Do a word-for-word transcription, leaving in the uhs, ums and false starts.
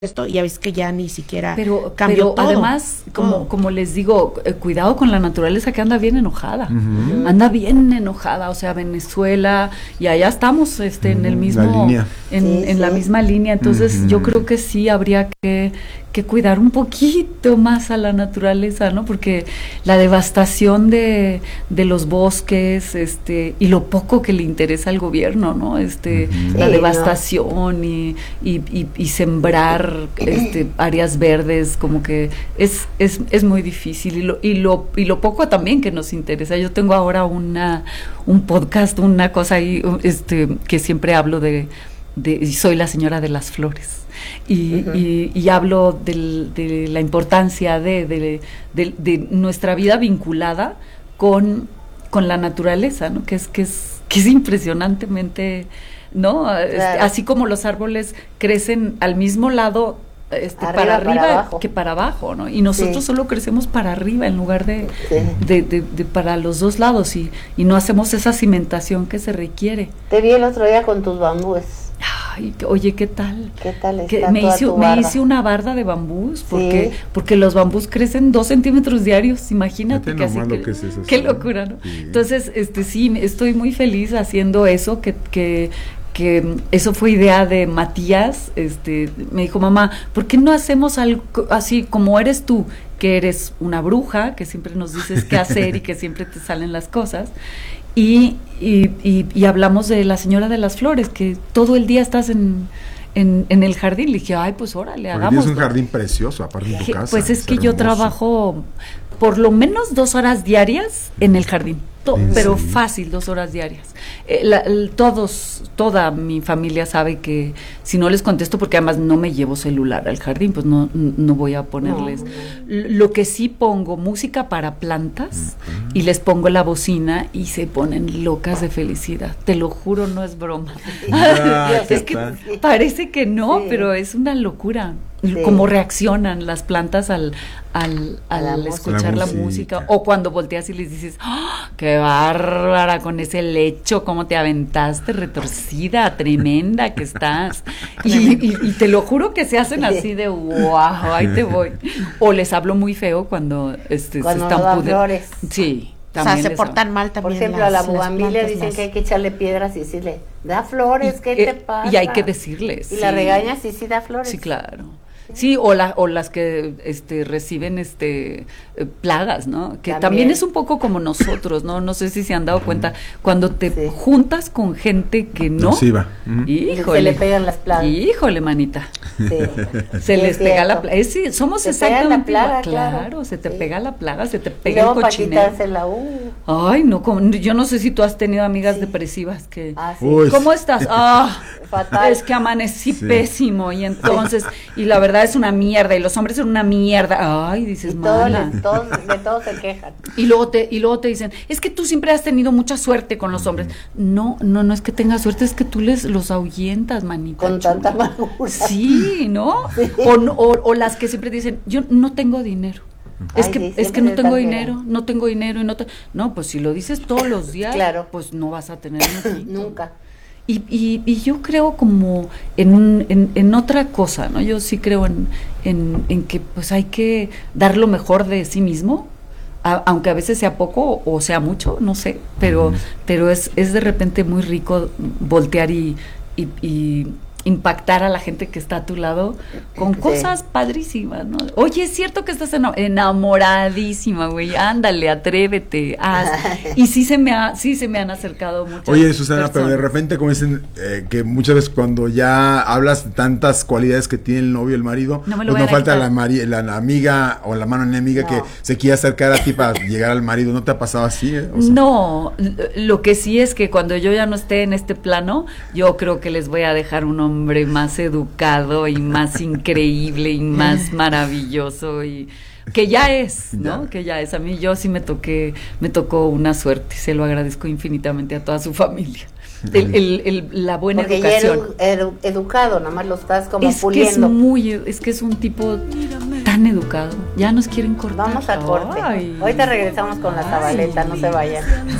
esto, y ya ves que ya ni siquiera pero, cambió pero todo. Además, como, todo. como les digo, eh, cuidado con la naturaleza, que anda bien enojada, Uh-huh. anda bien enojada, o sea, Venezuela, y allá estamos este, uh-huh. en el mismo, la línea. en, Sí, en sí. la misma línea, entonces uh-huh. yo creo que sí habría que, que cuidar un poquito más a la naturaleza, ¿no? Porque la devastación de, de los bosques, este, y lo poco que le interesa al gobierno, ¿no? Este, uh-huh. la sí, devastación no. y, y, y, y sembrar este, áreas verdes, como que es, es, es muy difícil, y lo, y lo, y lo poco también que nos interesa. Yo tengo ahora una, un podcast, una cosa ahí, este, que siempre hablo de, de soy la señora de las flores. Y, uh-huh. y, y hablo del, de la importancia de, de, de, de nuestra vida vinculada con, con la naturaleza, ¿no? Que es, que es, que es impresionantemente, ¿no? Claro. Así como los árboles crecen al mismo lado, este, arriba, para arriba para que para abajo, ¿no? Y nosotros sí. solo crecemos para arriba en lugar de, sí. de, de, de para los dos lados, y, y no hacemos esa cimentación que se requiere. Te vi el otro día con tus bambúes. Ay, oye, ¿qué tal? ¿Qué tal está que me, hice, me hice una barda de bambús, porque, sí. porque los bambús crecen dos centímetros diarios, imagínate. Que así que, que es eso, qué locura, ¿no? Sí. Entonces, este sí, estoy muy feliz haciendo eso, que, que que eso fue idea de Matías. Este, me dijo, mamá, ¿por qué no hacemos algo así como eres tú, que eres una bruja, que siempre nos dices qué hacer y que siempre te salen las cosas? Y, y, y, y hablamos de la señora de las flores, que todo el día estás en, en, en el jardín. Le dije, ay, pues órale, hagamos. Es un jardín precioso, aparte de tu casa. Pues es, es que hermoso. Yo trabajo por lo menos dos horas diarias en el jardín. To- pero sí. fácil, dos horas diarias. Eh, la, el, todos, toda mi familia sabe que si no les contesto, porque además no me llevo celular al jardín, pues no, no voy a ponerles. No. Lo que sí, pongo música para plantas uh-huh. y les pongo la bocina y se ponen locas de felicidad. Te lo juro, no es broma. Ah, es que parece que no, sí. pero es una locura. Sí. Cómo reaccionan las plantas al, al, al escuchar la, la música, o cuando volteas y les dices, ¡oh, qué bárbara con ese lecho, cómo te aventaste, retorcida, tremenda que estás! Y, y, y te lo juro que se hacen así de wow, ahí te voy. O les hablo muy feo cuando, este, cuando se están flores. Sí. O sea, se portan mal también. Por ejemplo, las, a la bugambilia dicen las... que hay que echarle piedras y decirle, da flores, y, ¿qué eh, te pasa? Y hay que decirles. Y sí. la regañas y sí da flores. Sí, claro. Sí, o, la, o las que este, reciben este eh, plagas, ¿no? Que también. también es un poco como nosotros, ¿no? No sé si se han dado cuenta, cuando te sí. juntas con gente que no, nociva. Uh-huh. Híjole, se le pegan las plagas. Híjole, manita. Sí. Se sí, les pega la plaga. Sí, somos se exactamente pega la plaga, claro, claro, se te sí. pega la plaga, se te pega y luego el cochinero. Para quitársela, uh. Ay, no, como, yo no sé si tú has tenido amigas sí. depresivas que ah, sí. ¿cómo estás? Ah, fatal. Es que amanecí sí. pésimo, y entonces y la verdad es una mierda, y los hombres son una mierda. Ay, dices, mala. De todos de todo se quejan. Y luego te y luego te dicen, es que tú siempre has tenido mucha suerte con los hombres. No, no, no es que tengas suerte, es que tú les los ahuyentas, manita. Con chula. Tanta amargura. Sí, ¿no? Sí. O, o, o las que siempre dicen, yo no tengo dinero. Es Ay, que sí, es que no tengo dinero, bien. no tengo dinero y no te... No, pues si lo dices todos los días, claro. pues no vas a tener nunca. Y, y, y yo creo como en, en, en otra cosa, ¿no? Yo sí creo en, en, en que pues hay que dar lo mejor de sí mismo, a, aunque a veces sea poco o sea mucho, no sé, pero, pero es, es de repente muy rico voltear y, y, y impactar a la gente que está a tu lado con sí. cosas padrísimas, ¿no? Oye, es cierto que estás enamoradísima, güey, ándale, atrévete, haz. Y sí se me ha, sí se me han acercado muchas Oye, Susana, personas. Pero de repente como dicen eh, que muchas veces cuando ya hablas de tantas cualidades que tiene el novio, el marido, no, pues no falta la, mari- la, la amiga o la mano enemiga no. que se quiere acercar a ti para llegar al marido. ¿No te ha pasado así? Eh? O sea, no, lo que sí es que cuando yo ya no esté en este plano, yo creo que les voy a dejar un hombre más educado y más increíble y más maravilloso, y que ya es, ¿no? Ya. Que ya es. A mí yo sí me toqué, me tocó una suerte, se lo agradezco infinitamente a toda su familia. El, el, el, la buena Porque educación. Ya edu, edu, educado, nada más lo estás como es puliendo. Que es muy, es que es un tipo tan educado. Ya nos quieren cortar. Vamos a corte. Ay. Ahorita regresamos con la Zabaleta, no se vayan.